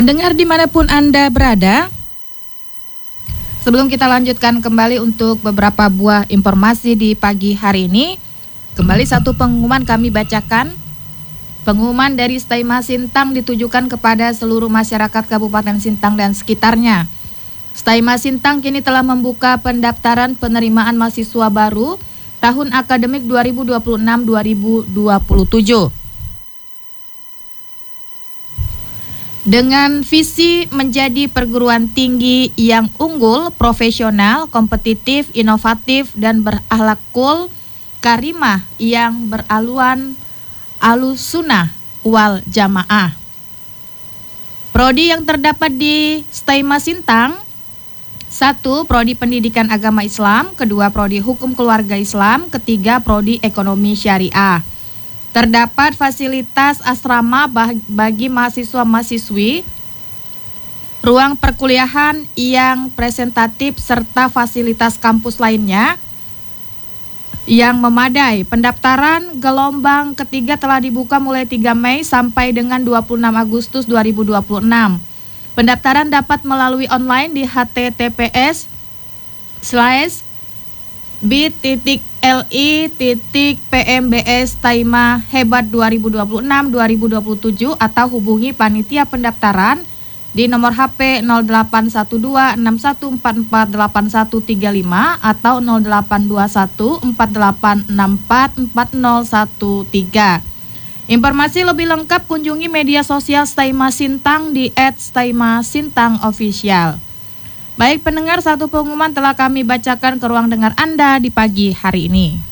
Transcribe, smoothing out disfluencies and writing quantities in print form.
Pendengar dimanapun Anda berada, sebelum kita lanjutkan kembali untuk beberapa buah informasi di pagi hari ini, kembali satu pengumuman kami bacakan. Pengumuman dari Staima Sintang ditujukan kepada seluruh masyarakat Kabupaten Sintang dan sekitarnya. Staima Sintang kini telah membuka pendaftaran penerimaan mahasiswa baru tahun akademik 2026-2027. Dengan visi menjadi perguruan tinggi yang unggul, profesional, kompetitif, inovatif, dan berakhlakul karimah yang beraluan alusunah wal jamaah. Prodi yang terdapat di Staima Sintang: 1. Prodi Pendidikan Agama Islam, 2. Prodi Hukum Keluarga Islam, 3. Prodi Ekonomi Syariah. Terdapat fasilitas asrama bagi mahasiswa-mahasiswi, ruang perkuliahan yang presentatif, serta fasilitas kampus lainnya yang memadai. Pendaftaran gelombang ketiga telah dibuka mulai 3 Mei sampai dengan 26 Agustus 2026. Pendaftaran dapat melalui online di https://bit.li.pmbs Staima Hebat 2026-2027 atau hubungi panitia pendaftaran di nomor HP 081261448135 atau 082148644013. Informasi lebih lengkap kunjungi media sosial Staima Sintang di @staimasintangofficial. Baik pendengar, satu pengumuman telah kami bacakan ke ruang dengar Anda di pagi hari ini.